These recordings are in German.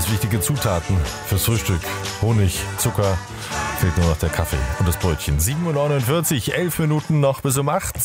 ganz wichtige Zutaten fürs Frühstück. Honig, Zucker, fehlt nur noch der Kaffee und das Brötchen. 7:49 Uhr, 11 Minuten noch bis um 8.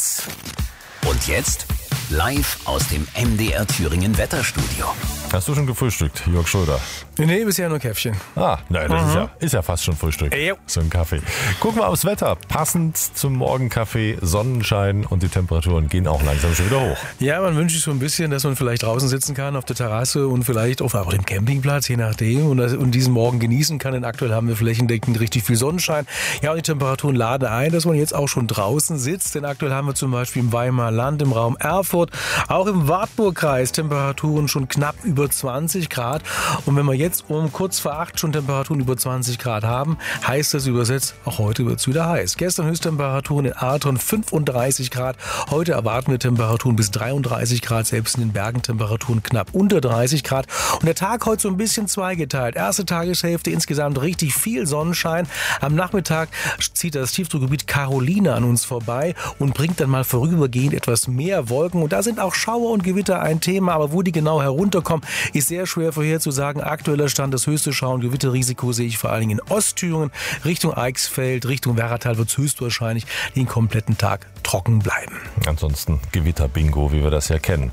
Und jetzt live aus dem MDR Thüringen Wetterstudio. Hast du schon gefrühstückt, Jörg Schröder? Nee, bisher nur Käffchen. Nein, das ist ja fast schon Frühstück. So ein Kaffee. Gucken wir aufs Wetter. Passend zum Morgenkaffee, Sonnenschein und die Temperaturen gehen auch langsam schon wieder hoch. Ja, man wünscht sich so ein bisschen, dass man vielleicht draußen sitzen kann auf der Terrasse und vielleicht auf dem Campingplatz, je nachdem, und diesen Morgen genießen kann. Denn aktuell haben wir flächendeckend richtig viel Sonnenschein. Ja, und die Temperaturen laden ein, dass man jetzt auch schon draußen sitzt. Denn aktuell haben wir zum Beispiel im Weimarer Land, im Raum Erfurt, auch im Wartburgkreis Temperaturen schon knapp über 20 Grad. Und wenn wir jetzt um kurz vor 8 schon Temperaturen über 20 Grad haben, heißt das übersetzt, auch heute wird es wieder heiß. Gestern Höchsttemperaturen in Arton 35 Grad. Heute erwarten wir Temperaturen bis 33 Grad, selbst in den Bergen Temperaturen knapp unter 30 Grad. Und der Tag heute so ein bisschen zweigeteilt. Erste Tageshälfte insgesamt richtig viel Sonnenschein. Am Nachmittag zieht das Tiefdruckgebiet Caroline an uns vorbei und bringt dann mal vorübergehend etwas mehr Wolken. Und da sind auch Schauer und Gewitter ein Thema, aber wo die genau herunterkommen, ist sehr schwer vorherzusagen. Aktueller Stand, das höchste Schau- und Gewitterrisiko sehe ich vor allen Dingen in Ostthüringen. Richtung Eichsfeld, Richtung Werratal wird es höchstwahrscheinlich den kompletten Tag trocken bleiben. Ansonsten Gewitterbingo, wie wir das ja kennen.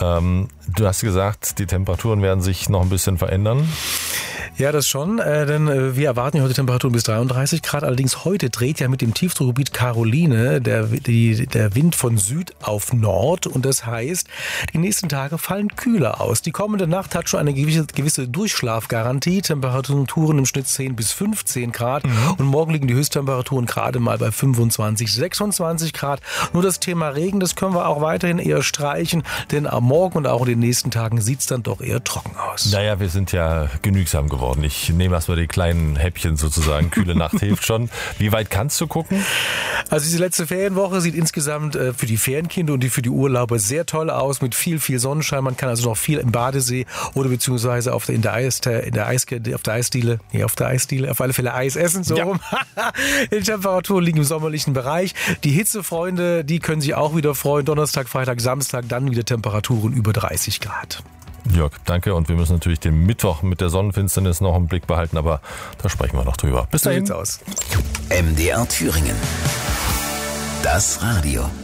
Du hast gesagt, die Temperaturen werden sich noch ein bisschen verändern. Ja, das schon, denn wir erwarten ja heute Temperaturen bis 33 Grad. Allerdings heute dreht ja mit dem Tiefdruckgebiet Caroline der Wind von Süd auf Nord. Und das heißt, die nächsten Tage fallen kühler aus. Die kommende Nacht hat schon eine gewisse Durchschlafgarantie. Temperaturen im Schnitt 10 bis 15 Grad. Und morgen liegen die Höchsttemperaturen gerade mal bei 25, 26 Grad. Nur das Thema Regen, das können wir auch weiterhin eher streichen. Denn am Morgen und auch in den nächsten Tagen sieht es dann doch eher trocken aus. Naja, wir sind ja genügsam geworden. Ich nehme erstmal die kleinen Häppchen sozusagen. Kühle Nacht hilft schon. Wie weit kannst du gucken? Also diese letzte Ferienwoche sieht insgesamt für die Ferienkinder und für die Urlauber sehr toll aus, mit viel Sonnenschein. Man kann also noch viel im Badesee oder beziehungsweise auf alle Fälle Eis essen. So rum. Die Temperaturen liegen im sommerlichen Bereich. Die Hitzefreunde, die können sich auch wieder freuen. Donnerstag, Freitag, Samstag, dann wieder Temperaturen über 30 Grad. Jörg, danke. Und wir müssen natürlich den Mittwoch mit der Sonnenfinsternis noch im Blick behalten, aber da sprechen wir noch drüber. Bis dahin. So sieht's aus. MDR Thüringen. Das Radio.